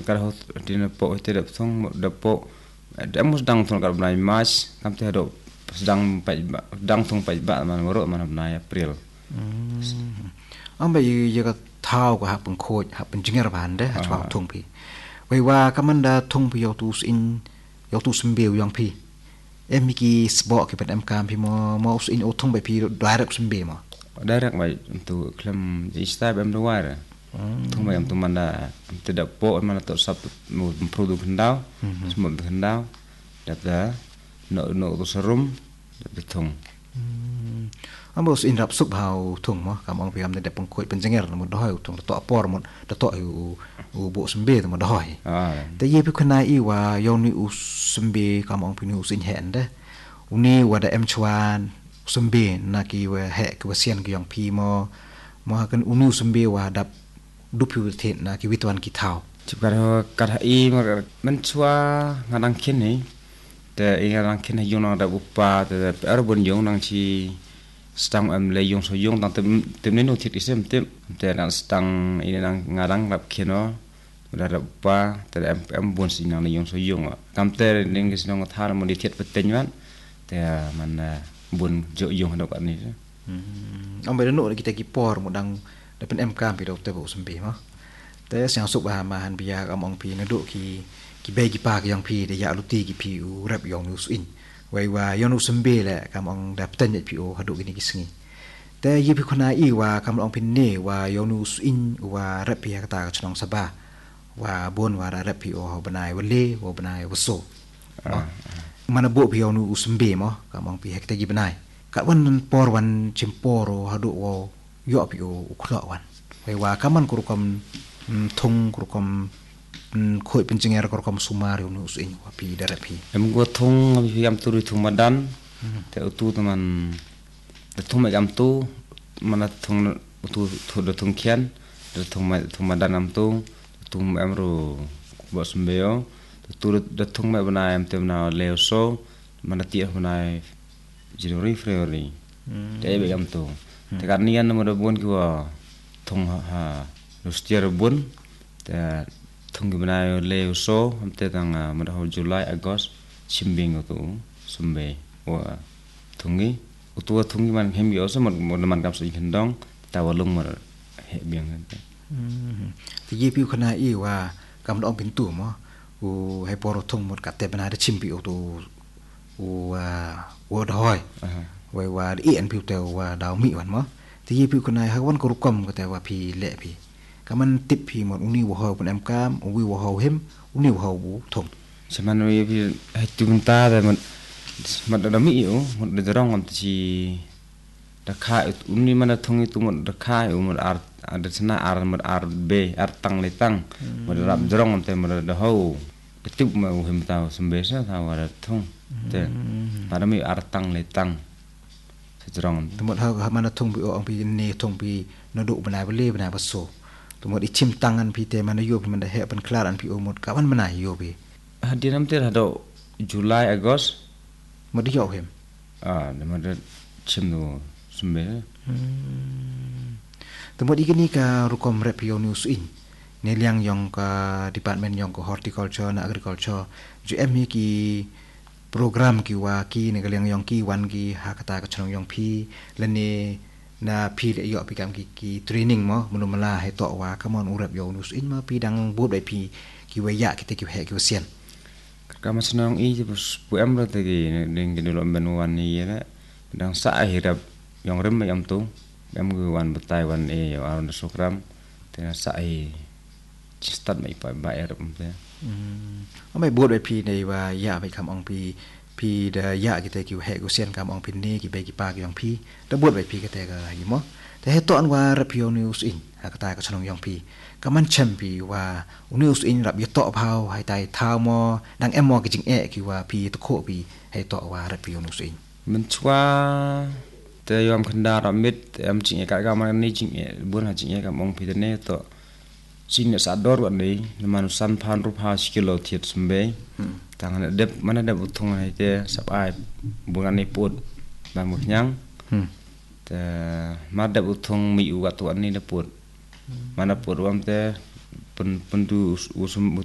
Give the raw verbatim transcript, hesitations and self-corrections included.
kalau di nepok itu dapat song dapat dia mus dang thong kalau benai Mac kam tu ada sedang dang thong pai ba man ngorok man benai April. Ambe ye ka thau ka hapun khoj hapun jinger ban de ha chwa thong pi. Wei wa kaman da thong pi yo tu in yo tu sembeu yang pi. Em mi ki sbok ki pen em kam pi mo mo in o thong bai pi direct sembe mo. Direct mai untuk klem di stab em luar. Thong mai em tu mana tidak po mana tu sab produk hendau semua hendau data no no tu serum data thong. Ambo in rap sup hau thong mo kam ong pi am de pong khoj pen jinger mo doi thong to por mo to u u bo sembe mo doi. Te ye pi khna i wa yo ni u sembe kam ong pi ni u sin hen de. Uni wa da em chwan sembe na ki wa he ki wa sian ki yang pi mo mo kan unu sembe wa dap dupi the na ki witwan ki thau. Jika kat i men chwa ngadang kin ni te ngadang kin yung nang da upa te er bon yung nang chi stang am le yung so yung tang tem tem ni no thit isem tem te nang stang ini nang ngadang rap kino da da upa te em em bon sin nang yung so yung kam te ning is nang thar mo di thit peten wan te man bon jo yung do kan ni. Am be no kita ki por mo dang da pen em kam pi do te bo sembe mo. Te siang sup ba ma han bia kam ong pi na do ki ki be ki pa ki yang pi de ya lu ti ki pi u rap yong nu in. Wai wa yo nu sembe le kam ong da pen pi o hadu gini ki singi. Te ye pi khona i wa kam ong pi ne wa yo nu in wa rap pi ka ta ka chnong saba. Wa bon wa rap pi o ho banai wa le wa banai wa so. Mana bo pi yo nu sembe mo kam ong pi hek te gi banai. Ka wan por wan chimporo hadu wo yo pi o khlo wan. Wai wa kaman kurukam thong kurukam khoi pen jinger kurukam sumar yo nu in wa pi da rap pi. Em go thong pi am tu thong madan te utu teman de thong mai am tu mana thong tu tu de thong khian de thong mai thong madan am tu tu em ro bo sembeo tu de thong mai bana em tem na leo so mana ti bana January February te be am tu te kan ni an mo de bon ki wa thong ha Rustia rebun te thong bana leo so am te tang mo July August simbing tu sumbe wa thongi utua thongi man hem yo so mo man kam sin khendong ta wa lung mo he biang te ti ye pi khana i wa kam dong pin tu mo u he por thong mo ka te bana de chimpi o tu u wa doi wai wa i an pi te wa daw mi wan mo ti ye pi khana ha wan ko rukom ko te wa pi le pi kaman tip pi mo uni wa ho pun em kam ui wa ho hem uni wa ho bu thong seman wi pi ha tunta da man man da mi yo mon de rong on ti da kha uni mana thong itu mon da kha u mon ar ada sana ar mon ar be ar tang le tang mon rap rong on te mon da ho de tip ma u hem ta sembe sa ta wa thong te para mi ar tang le tang se rong tu mon ha mana thong bi o ong pi ne thong pi no du bana ba le bana ba so tu mod i chim tangan pi te mana yo pi man da he pan klar an pi o mod ka wan mana yo bi hadir nam te hado July August mod yo hem ah de mod chim no sumbe tu mod i gini ka rukom rep yo news in ne liang yong ka department yong ko horticulture na agriculture ju em ki program ki wa ki ne ga liang yong ki wan ki ha kata ka chong yong pi le ne na pi le yo pi kam ki ki training mo munu mala he to wa kamon urap yo nus in ma pi dang bu dai pi ki wa ya ki te ki he ki sian ka ma senong i bu em lo te ki ning ki lo ben wan ni ya dang sa hirap yong rem yam tu em gu wan betai wan e yo aron sokram te sa ai start mai pa ba er um te o mai bu dai pi nei wa ya pi kam ong pi pi da ya ki te ki he ki sian kam ong pi ni ki be ki pa ki yong pi da bu dai pi ki te ga hi mo te he to an wa rap yo news in ha ka ta ka chong yong pi ka man chem pi wa news in rap yo to phao hai tai thao mo dang em mo ki jing e ki wa pi to kho pi he to wa rap yo news in min chwa te yom khanda ra mit em jing e ka ga man ni jing e bun ha jing e kam ong pi te ne to sin sa dor wa ni man san phan ru pha kilo thiet sumbe tang na dep mana dep uthong hai te sap ai bukan ni put bang mu nyang te ma dep uthong mi u wa tu an ni de put mana put wam te pen pen tu usum